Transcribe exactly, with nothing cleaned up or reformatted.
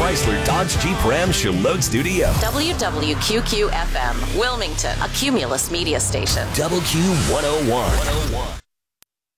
Chrysler Dodge Jeep Ram Shalom Studio. W W Q Q F M, Wilmington, a Cumulus media station. W Q one oh one.